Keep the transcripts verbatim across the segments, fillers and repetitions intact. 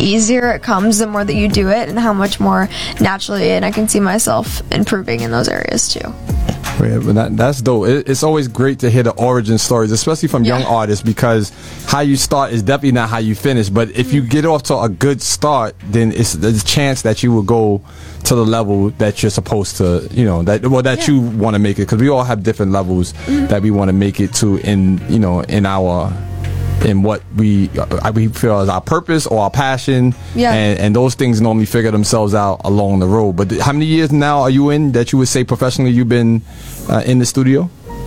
easier it comes the more that you do it, and how much more naturally, and I can see myself improving in those areas too. Yeah, but that, that's dope. It, it's always great to hear the origin stories, especially from yeah. young artists, because how you start is definitely not how you finish. But if mm-hmm. you get off to a good start, then it's there's a chance that you will go to the level that you're supposed to, you know, that well that yeah. you want to make it, because we all have different levels mm-hmm. that we want to make it to in, you know, in our in what we uh, we feel is our purpose or our passion, yeah. and, and those things normally figure themselves out along the road. But th- how many years now are you in that you would say professionally you've been uh, in the studio?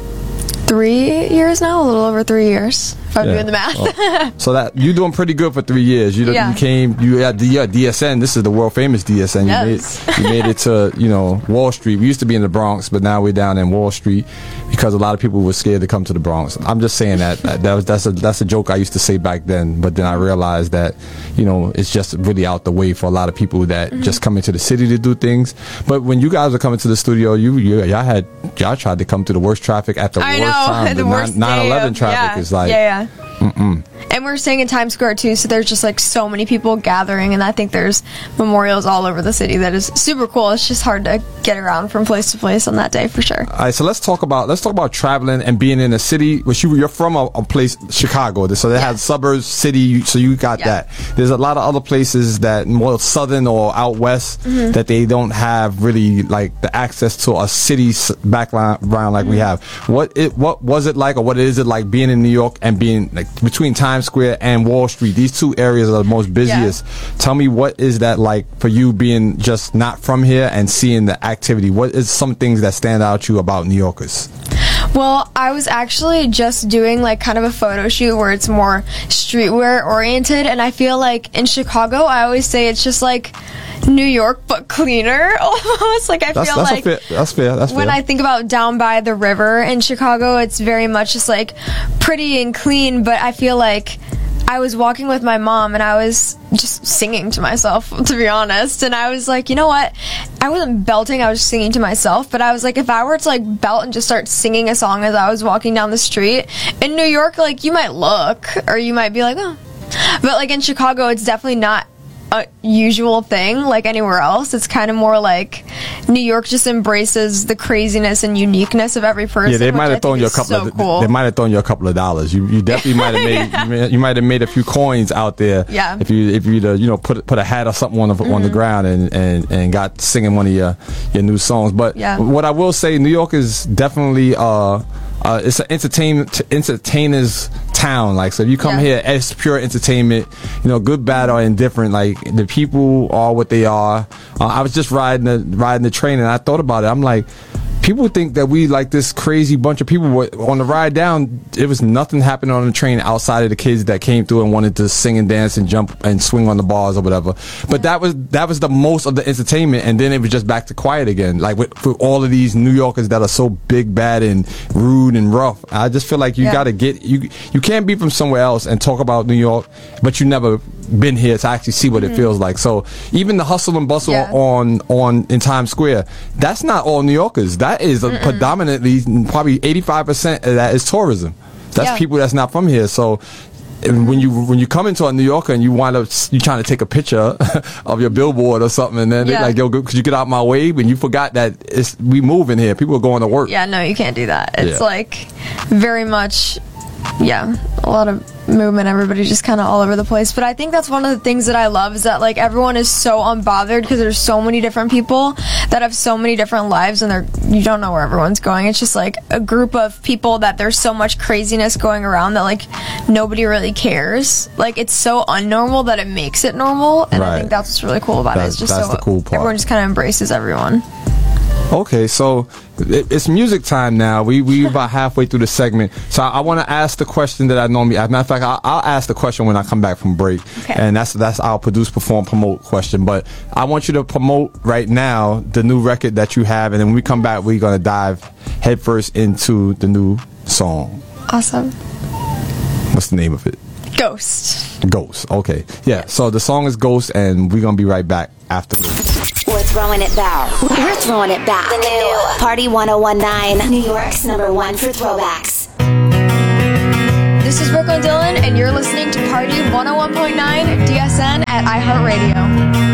Three years now, a little over three years, if I'm yeah. doing the math. Well, so that you're doing pretty good for three years. You, yeah. you came, you had the yeah, D S N. This is the world famous D S N. Yes. You made, you made it to, you know, Wall Street. We used to be in the Bronx, but now we're down in Wall Street because a lot of people were scared to come to the Bronx. I'm just saying that that, that was that's a that's a joke I used to say back then. But then I realized that, you know, it's just really out the way for a lot of people that mm-hmm. just come into the city to do things. But when you guys were coming to the studio, you, you y'all had y'all tried to come to the worst traffic at the I worst know, time. The, the worst nine eleven traffic yeah, is like yeah, yeah. Mm-mm. And we're staying in Times Square too, so there's just like so many people gathering, and I think there's memorials all over the city that is super cool. It's just hard to get around from place to place on that day for sure. All right, so let's talk about let's talk about traveling and being in a city. Which you you're from a, a place, Chicago, so they yeah. have suburbs, city, so you got yeah. that. There's a lot of other places that more southern or out west mm-hmm. that they don't have really like the access to a city background like mm-hmm. we have. What it what was it like, or what is it like being in New York and being like between Times Square and Wall Street? These two areas are the most busiest. Yeah. Tell me, what is that like for you, being just not from here and seeing the activity? What is some things that stand out to you about New Yorkers? Well, I was actually just doing like kind of a photo shoot where it's more streetwear oriented, and I feel like in Chicago, I always say it's just like New York but cleaner almost. Like I that's, feel that's like fair, that's fair that's when fair. I think about down by the river in Chicago, it's very much just like pretty and clean, but I feel like I was walking with my mom and I was just singing to myself, to be honest, and I was like, you know what, I wasn't belting, I was just singing to myself, but I was like, if I were to like belt and just start singing a song as I was walking down the street in New York, like you might look or you might be like, oh, but like in Chicago, it's definitely not a usual thing like anywhere else. It's kind of more like New York just embraces the craziness and uniqueness of every person. Yeah, they might have thrown you a couple so of cool. they might have thrown you a couple of dollars. You you definitely might have made yeah. you, may, you might have made a few coins out there. Yeah. If you if you uh, you know put put a hat or something on the mm-hmm. on the ground and, and and got singing one of your your new songs. But yeah. what I will say, New York is definitely uh uh it's an entertainment entertainers town. Like, so if you come yeah. here, it's pure entertainment, you know, good, bad, or indifferent. Like, the people are what they are. uh, I was just riding the riding the train and I thought about it. I'm like, people think that we like this crazy bunch of people. On the ride down, it was nothing happening on the train outside of the kids that came through and wanted to sing and dance and jump and swing on the bars or whatever. But that was that was the most of the entertainment, and then it was just back to quiet again. Like with, with all of these New Yorkers that are so big, bad, and rude and rough. I just feel like you yeah. got to get you. You can't be from somewhere else and talk about New York, but you never been here to actually see what mm-hmm. it feels like. So even the hustle and bustle yeah. on on in Times Square, that's not all New Yorkers. That is a predominantly, probably eighty-five percent of that is tourism. That's yeah. people that's not from here. So and when you when you come into a New Yorker and you wind up you trying to take a picture of your billboard or something, and then yeah. they're like, yo, could you get out my way? When you forgot that it's we move in here, people are going to work. Yeah, no, you can't do that. It's yeah. like very much, yeah, a lot of movement, everybody just kind of all over the place. But I think that's one of the things that I love, is that like everyone is so unbothered, because there's so many different people that have so many different lives, and they're you don't know where everyone's going. It's just like a group of people that there's so much craziness going around that like nobody really cares. Like, it's so unnormal that it makes it normal, and right. I think that's what's really cool about that's, it. It's just that's so the cool part. Everyone just kind of embraces everyone. Okay, so it, it's music time now. We we about halfway through the segment, so I, I want to ask the question that I normally. As a matter of fact, I'll, I'll ask the question when I come back from break, okay. and that's that's our produce, perform, promote question. But I want you to promote right now the new record that you have, and then when we come back, we're gonna dive headfirst into the new song. Awesome. What's the name of it? Ghost. Ghost. Okay, yeah. So the song is Ghost, and we're gonna be right back after this. We're throwing it back. We're throwing it back. The new Party one oh one nine, New York's number one for throwbacks. This is Brooklyn Dillon, and you're listening to Party one oh one point nine D S N at iHeartRadio.